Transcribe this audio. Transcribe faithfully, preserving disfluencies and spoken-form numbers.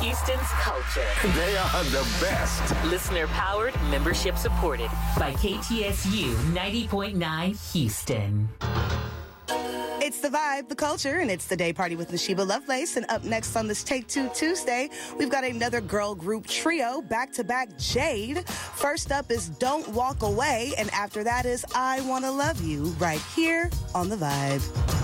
Houston's culture. They are the best. Listener powered, membership supported by K T S U ninety point nine Houston. It's the vibe, the culture, and it's the day party with Nashiba Lovelace. And up next on this Take Two Tuesday, we've got another girl group trio, back-to-back Jade. First up is Don't Walk Away, and after that is I Wanna Love You, right here on The Vibe.